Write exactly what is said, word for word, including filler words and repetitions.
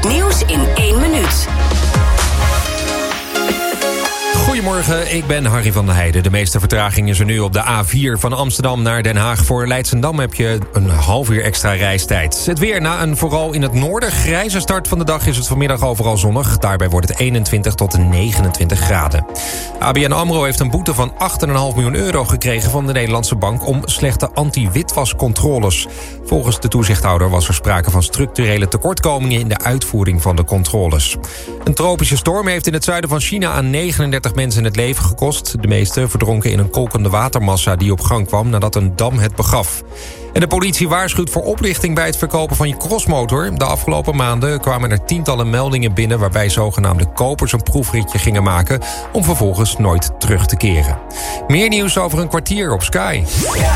nieuws in één minuut. Goedemorgen, ik ben Harry van der Heijden. De meeste vertraging is er nu op de A vier van Amsterdam naar Den Haag. Voor Leidschendam heb je een half uur extra reistijd. Het weer na een vooral in het noorden grijze start van de dag is het vanmiddag overal zonnig. Daarbij wordt het eenentwintig tot negenentwintig graden. A B N AMRO heeft een boete van acht komma vijf miljoen euro gekregen van de Nederlandse bank om slechte anti-witwascontroles. Volgens de toezichthouder was er sprake van structurele tekortkomingen in de uitvoering van de controles. Een tropische storm heeft in het zuiden van China aan negenendertig mensen het leven gekost. De meeste verdronken in een kolkende watermassa die op gang kwam nadat een dam het begaf. En de politie waarschuwt voor oplichting bij het verkopen van je crossmotor. De afgelopen maanden kwamen er tientallen meldingen binnen waarbij zogenaamde kopers een proefritje gingen maken om vervolgens nooit terug te keren. Meer nieuws over een kwartier op Sky.